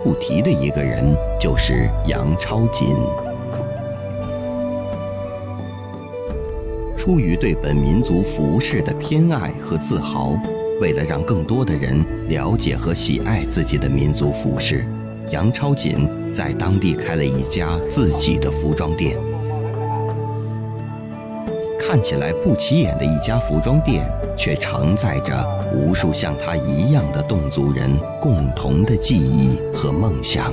不提的一个人，就是杨超锦。出于对本民族服饰的偏爱和自豪，为了让更多的人了解和喜爱自己的民族服饰，杨超锦在当地开了一家自己的服装店。看起来不起眼的一家服装店，却承载着无数像他一样的侗族人共同的记忆和梦想。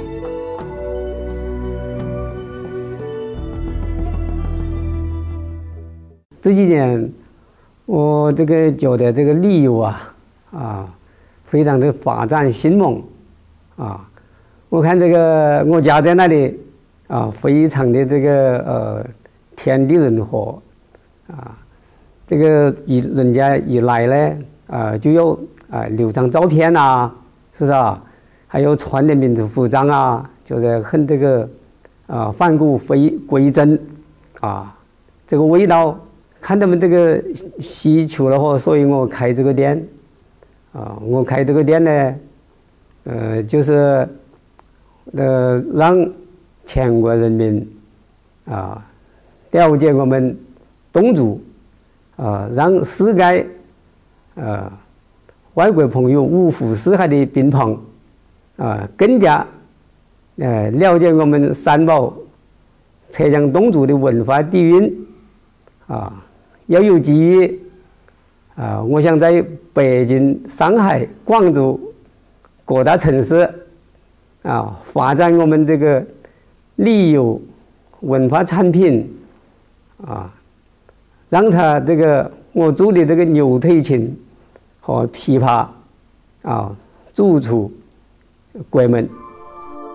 这几年，我这个觉得这个旅游非常的发展兴猛我看这个我家在那里非常的这个天地人和这个人家一来呢就有留张照片是不是还有穿的民族服装就是很这个返璞归真这个味道。看他们这个需求的话，所以我开这个店我开这个店呢就是让全国人民了解我们侗族让世界外国朋友五湖四海的宾朋更加了解我们三宝浙江侗族的文化底蕴要有机遇我想在北京、上海、广州各大城市发展我们这个旅游文化产品让他这个我做的这个牛腿琴和琵琶走出国门。